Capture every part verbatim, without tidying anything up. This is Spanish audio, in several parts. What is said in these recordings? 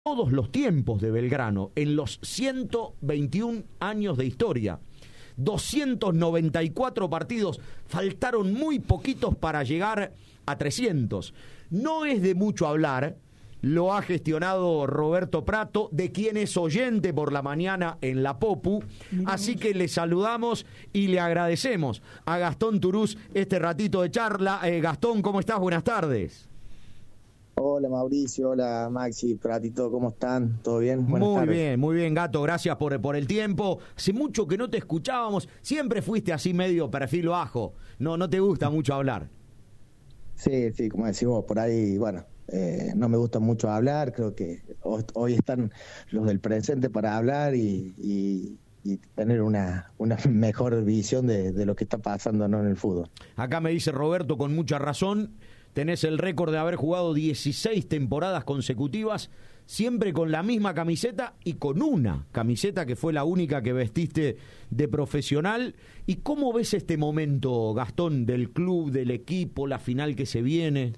todos los tiempos de Belgrano, en los ciento veintiún años de historia. doscientos noventa y cuatro partidos, faltaron muy poquitos para llegar a trescientos. No es de mucho hablar, lo ha gestionado Roberto Prato, de quien es oyente por la mañana en la Popu, así que le saludamos y le agradecemos a Gastón Turús este ratito de charla. Eh, Gastón, ¿cómo estás? Buenas tardes. Hola Mauricio, hola Maxi, Pratito, ¿cómo están? ¿Todo bien? Buenas muy tardes. bien, muy bien, Gato, gracias por, por el tiempo. Hace mucho que no te escuchábamos, siempre fuiste así medio perfil bajo, no, no te gusta mucho hablar. Sí, sí, como decís vos, por ahí, bueno, eh, no me gusta mucho hablar, creo que hoy están los del presente para hablar y, y, y tener una, una mejor visión de, de lo que está pasando, ¿no?, en el fútbol. Acá me dice Roberto con mucha razón, tenés el récord de haber jugado dieciséis temporadas consecutivas, siempre con la misma camiseta y con una camiseta que fue la única que vestiste de profesional. ¿Y cómo ves este momento, Gastón, del club, del equipo, la final que se viene?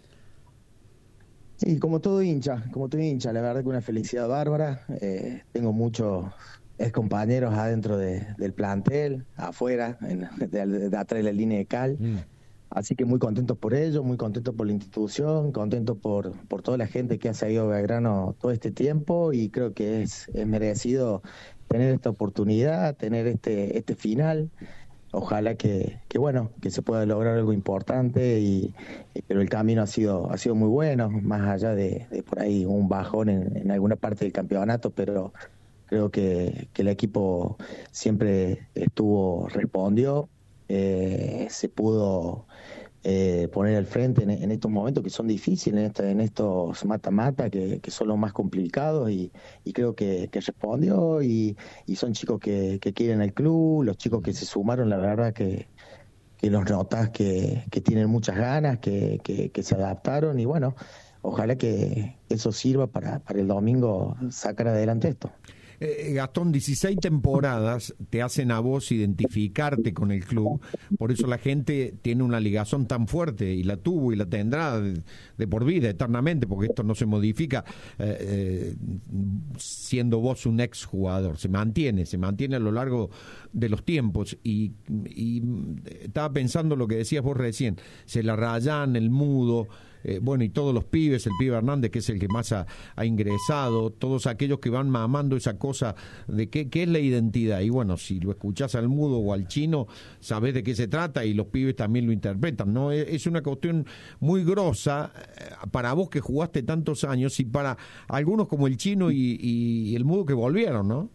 Sí, como todo hincha, como todo hincha, la verdad que una felicidad bárbara. Eh, tengo muchos ex compañeros adentro de, del plantel, afuera, en, de, de atrás de la línea de cal. Mm. Así que muy contentos por ello, muy contentos por la institución, contentos por, por toda la gente que ha seguido Belgrano todo este tiempo, y creo que es, es merecido tener esta oportunidad, tener este, este final. Ojalá que, que bueno, que se pueda lograr algo importante, y, pero el camino ha sido, ha sido muy bueno, más allá de, de por ahí un bajón en, en alguna parte del campeonato, pero creo que, que el equipo siempre estuvo, respondió, eh, se pudo eh, poner al frente en, en estos momentos que son difíciles, en, esta, en estos mata-mata que, que son los más complicados, y, y creo que, que respondió, y, y son chicos que, que quieren el club, los chicos que se sumaron, la verdad que, que los notas que, que tienen muchas ganas, que, que, que se adaptaron, y bueno, ojalá que eso sirva para, para el domingo sacar adelante esto. Eh, Gastón, dieciséis temporadas te hacen a vos identificarte con el club, por eso la gente tiene una ligación tan fuerte, y la tuvo y la tendrá de, de por vida, eternamente, porque esto no se modifica eh, eh, siendo vos un ex jugador, se mantiene, se mantiene a lo largo de los tiempos, y, y estaba pensando lo que decías vos recién, se la rayan, el mudo, Eh, bueno, y todos los pibes, el pibe Hernández, que es el que más ha, ha ingresado, todos aquellos que van mamando esa cosa de qué, qué es la identidad. Y bueno, si lo escuchás al mudo o al chino, sabés de qué se trata, y los pibes también lo interpretan, ¿no? Es, es una cuestión muy grosa eh, para vos que jugaste tantos años, y para algunos como el chino y, y el mudo que volvieron, ¿no?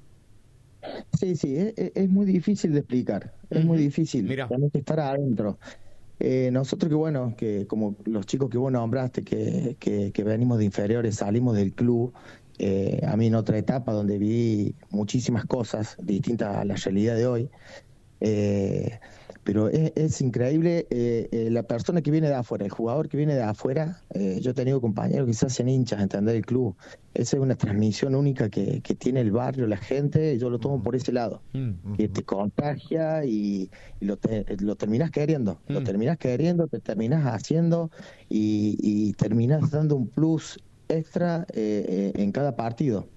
Sí, sí, es, es muy difícil de explicar, es muy difícil, tenés que estar adentro. Eh, nosotros que bueno, que como los chicos que vos nombraste, que, que, que venimos de inferiores, salimos del club, eh, a mí en otra etapa donde viví muchísimas cosas distintas a la realidad de hoy, eh, pero es, es increíble eh, eh, la persona que viene de afuera, el jugador que viene de afuera. Eh, yo he tenido compañeros que se hacen hinchas, entender el club. Esa es una transmisión única que, que tiene el barrio, la gente, y yo lo tomo por ese lado, mm-hmm. que te contagia y, y lo, te, lo terminás queriendo, mm. lo terminás queriendo, te terminás haciendo, y, y terminás dando un plus extra eh, eh, en cada partido.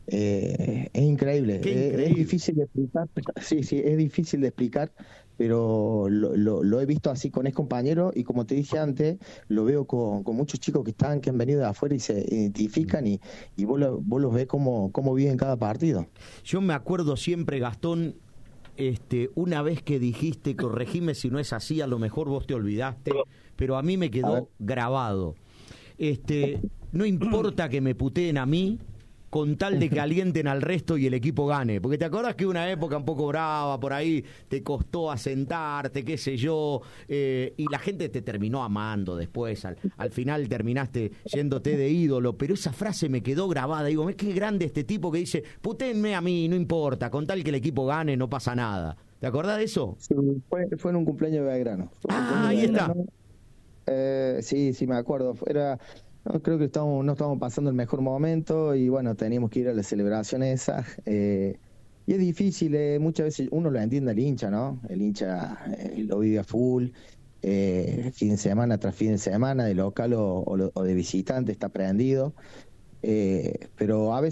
Eh, es increíble, increíble. Es, es difícil de explicar, sí, sí, es difícil de explicar, pero lo, lo, lo he visto así con ex compañeros, y como te dije antes, lo veo con, con muchos chicos que están, que han venido de afuera y se identifican, y, y vos, lo, vos los ves cómo, cómo viven cada partido. Yo me acuerdo siempre, Gastón, este, una vez que dijiste, corregime si no es así, a lo mejor vos te olvidaste, pero a mí me quedó grabado. Este, no importa que me puteen a mí, con tal de que alienten al resto y el equipo gane. Porque te acordás que una época un poco brava, por ahí te costó asentarte, qué sé yo, eh, y la gente te terminó amando después, al, al final terminaste yéndote de ídolo, pero esa frase me quedó grabada. Digo, es que grande este tipo que dice, putéenme a mí, no importa, con tal que el equipo gane no pasa nada. ¿Te acordás de eso? Sí, fue, fue en un cumpleaños de Belgrano. Ah, ahí está. Eh, sí, sí, me acuerdo. Era... No, creo que estamos, no estamos pasando el mejor momento, y bueno, teníamos que ir a la celebración esa, eh, y es difícil, eh, muchas veces uno lo entiende al hincha, ¿no? El hincha eh, lo vive a full, eh, fin de semana tras fin de semana, de local o, o, o de visitante, está prendido, eh, pero a veces